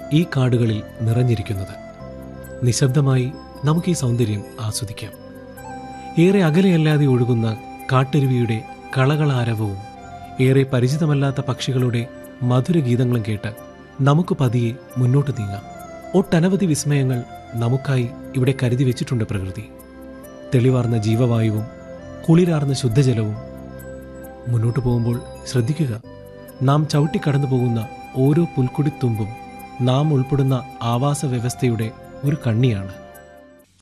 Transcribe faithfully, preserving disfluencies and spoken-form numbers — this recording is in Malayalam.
ഈ കാടുകളിൽ നിറഞ്ഞിരിക്കുന്നത്. നിശബ്ദമായി നമുക്ക് ഈ സൗന്ദര്യം ആസ്വദിക്കാം. ഏറെ അകലെയല്ലാതെ ഒഴുകുന്ന കാട്ടരുവിയുടെ കളകളാരവവും ഏറെ പരിചിതമല്ലാത്ത പക്ഷികളുടെ മധുരഗീതങ്ങളും കേട്ട് നമുക്ക് പതിയെ മുന്നോട്ട് നീങ്ങാം. ഒട്ടനവധി വിസ്മയങ്ങൾ നമുക്കായി ഇവിടെ കരുതി വെച്ചിട്ടുണ്ട് പ്രകൃതി. തെളിവാർന്ന ജീവവായുവും കുളിരാർന്ന ശുദ്ധജലവും. മുന്നോട്ട് പോകുമ്പോൾ ശ്രദ്ധിക്കുക, നാം ചവിട്ടിക്കടന്നു പോകുന്ന ഓരോ പുൽക്കുടിത്തുമ്പും നാം ഉൾപ്പെടുന്ന ആവാസ വ്യവസ്ഥയുടെ ഒരു കണ്ണിയാണ്.